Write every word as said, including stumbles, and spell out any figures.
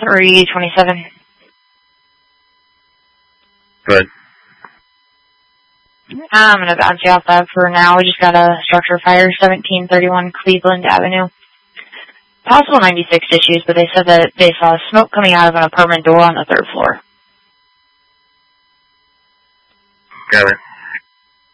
three twenty-seven. Good. I'm going to bounce you off that for now. We just got a structure fire, seventeen thirty-one Cleveland Avenue. Possible ninety-six issues, but they said that they saw smoke coming out of an apartment door on the third floor. Got it.